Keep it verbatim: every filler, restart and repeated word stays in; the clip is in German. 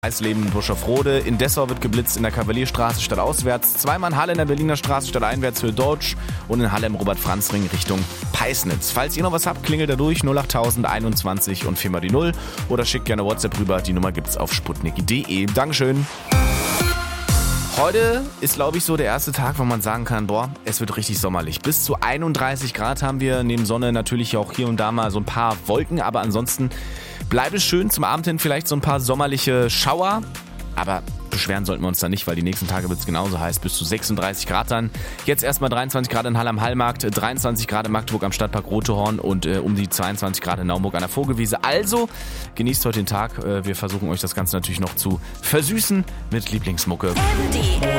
Eisleben, Buschhoff-Rode. In Dessau wird geblitzt in der Kavalierstraße stadtauswärts. Zweimal in Halle in der Berliner Straße stadteinwärts für Deutsch und in Halle im Robert-Franz-Ring Richtung Peisnitz. Falls ihr noch was habt, klingelt da durch null achttausend einundzwanzig und viermal die Null oder schickt gerne WhatsApp rüber. Die Nummer gibt's auf sputnik punkt de. Dankeschön. Heute ist, glaube ich, so der erste Tag, wo man sagen kann, boah, es wird richtig sommerlich. Bis zu einunddreißig Grad haben wir, neben Sonne natürlich auch hier und da mal so ein paar Wolken, aber ansonsten bleibt es schön, zum Abend hin vielleicht so ein paar sommerliche Schauer, aber beschweren sollten wir uns da nicht, weil die nächsten Tage wird es genauso heiß, bis zu sechsunddreißig Grad dann. Jetzt erstmal dreiundzwanzig Grad in Halle am Hallmarkt, dreiundzwanzig Grad in Magdeburg am Stadtpark Rotehorn und äh, um die zweiundzwanzig Grad in Naumburg an der Vogelwiese. Also genießt heute den Tag, äh, wir versuchen euch das Ganze natürlich noch zu versüßen mit Lieblingsmucke. M D